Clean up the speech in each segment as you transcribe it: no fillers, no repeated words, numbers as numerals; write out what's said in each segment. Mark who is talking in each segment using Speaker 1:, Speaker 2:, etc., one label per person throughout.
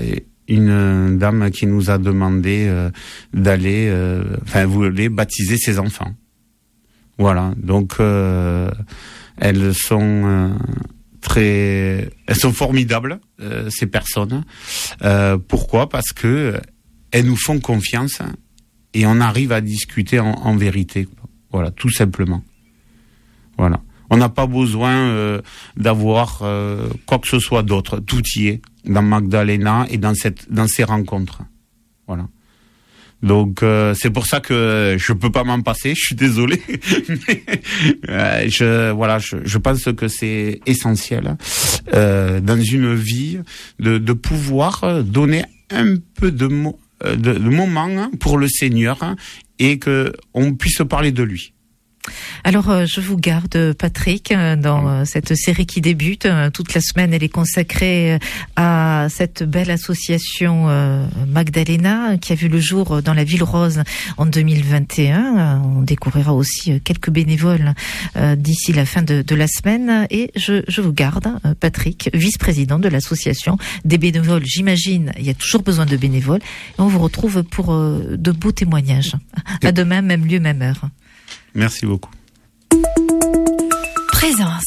Speaker 1: une dame qui nous a demandé d'aller, voulait baptiser ses enfants. Voilà, donc elles sont formidables, ces personnes. Pourquoi ? Parce que elles nous font confiance et on arrive à discuter en vérité. Voilà, tout simplement. Voilà. On n'a pas besoin d'avoir quoi que ce soit d'autre. Tout y est dans Magdalena et dans ces rencontres. Voilà. Donc c'est pour ça que je peux pas m'en passer. Je suis désolé. Mais, je pense que c'est essentiel dans une vie de pouvoir donner un peu de moments pour le Seigneur et que on puisse parler de lui.
Speaker 2: Alors, je vous garde, Patrick, dans cette série qui débute. Toute la semaine, elle est consacrée à cette belle association Magdalena, qui a vu le jour dans la Ville Rose en 2021. On découvrira aussi quelques bénévoles d'ici la fin de la semaine. Et je vous garde, Patrick, vice-président de l'association. Des bénévoles, j'imagine, il y a toujours besoin de bénévoles. Et on vous retrouve pour de beaux témoignages. À demain, même lieu, même heure.
Speaker 1: Merci beaucoup.
Speaker 3: Présence.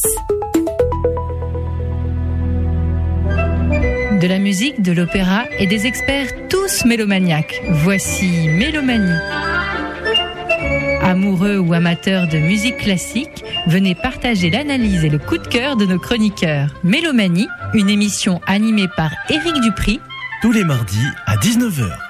Speaker 3: De la musique, de l'opéra et des experts tous mélomaniaques. Voici Mélomanie. Amoureux ou amateurs de musique classique, venez partager l'analyse et le coup de cœur de nos chroniqueurs. Mélomanie, une émission animée par Éric Dupry.
Speaker 4: Tous les mardis à 19h.